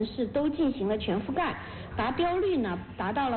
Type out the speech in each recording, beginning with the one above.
市都进行了全覆盖，达标率呢达到了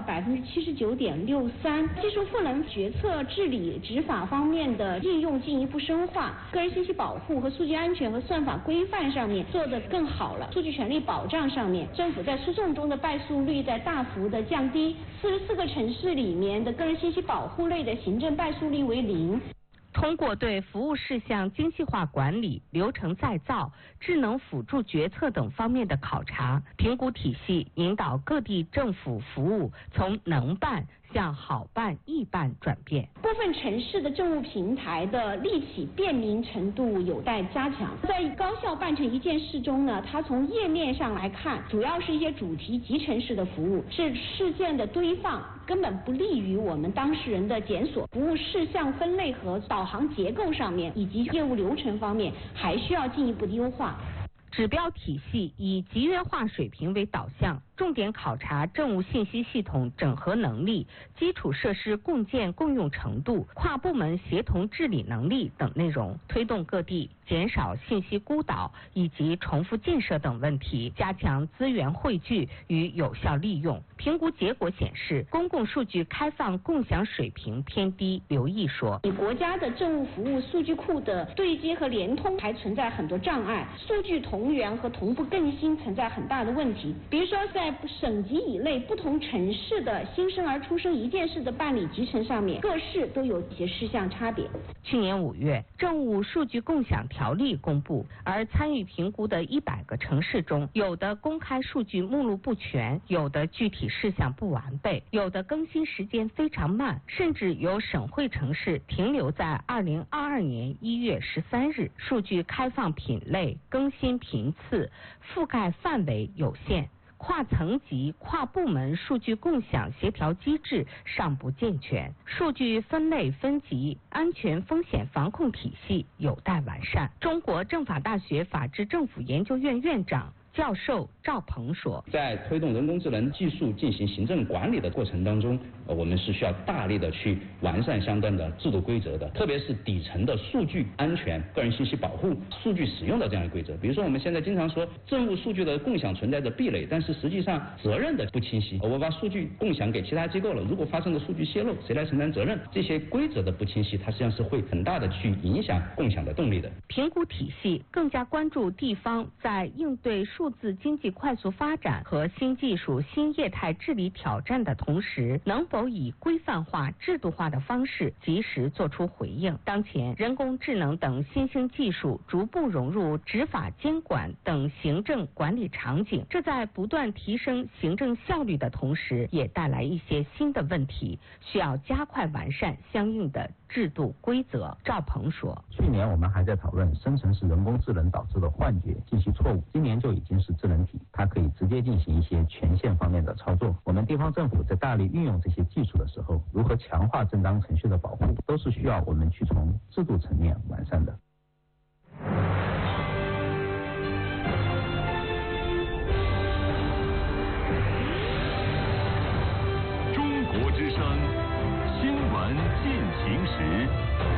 79.63%。技术赋能决策治理执法方面的应用进一步深化，个人信息保护和数据安全和算法规范上面做得更好了。数据权利保障上面，政府在诉讼中的败诉率在大幅的降低，44个城市里面的个人信息保护类的行政败诉率为0。 通过对服务事项精细化管理、流程再造、智能辅助决策等方面的考察评估体系，引导各地政府服务从能办向好办、易办转变。 部分城市的政务平台的立体便民程度有待加强。在高效办成一件事中呢，它从页面上来看，主要是一些主题集成式的服务，是事件的堆放，根本不利于我们当事人的检索。服务事项分类和导航结构上面，以及业务流程方面，还需要进一步的优化。 指标体系以集约化水平为导向，重点考察政务信息系统整合能力、基础设施共建共用程度、跨部门协同治理能力等内容，推动各地减少信息孤岛以及重复建设等问题，加强资源汇聚与有效利用。评估结果显示，公共数据开放共享水平偏低。刘毅说， 国家的政务服务数据库的对接和联通还存在很多障碍，数据同源和同步更新存在很大的问题。比如说，在省级以内不同城市的新生儿出生一件事的办理集成上面，各市都有一些事项差别。 去年5月，政务数据共享条例公布，而参与评估的100个城市中，有的公开数据目录不全，有的具体事项不完备，有的更新时间非常慢，甚至有省会城市停留在2022年1月13日，数据开放品类、更新频次、覆盖范围有限。跨层级、跨部门数据共享协调机制尚不健全，数据分类分级、安全风险防控体系有待完善。中国政法大学法治政府研究院院长、教授赵鹏说， 在推动人工智能技术进行行政管理的过程当中，我们是需要大力的去完善相关的制度规则的，特别是底层的数据安全、个人信息保护、数据使用的这样的规则。比如说我们现在经常说政务数据的共享存在着壁垒，但是实际上责任的不清晰。我把数据共享给其他机构了，如果发生了数据泄露，谁来承担责任？这些规则的不清晰，它实际上是会很大的去影响共享的动力的。 评估体系更加关注地方在应对数字经济快速发展和新技术新业态治理挑战的同时，能否以规范化制度化的方式及时做出回应。当前人工智能等新兴技术逐步融入执法监管等行政管理场景，这在不断提升行政效率的同时，也带来一些新的问题，需要加快完善相应的制度规则。赵鹏说， 去年我们还在讨论生成式人工智能导致的幻觉、信息错误，今年就已经是智能体，它可以直接进行一些权限方面的操作。我们地方政府在大力运用这些技术的时候，如何强化正当程序的保护，都是需要我们去从制度层面完善的。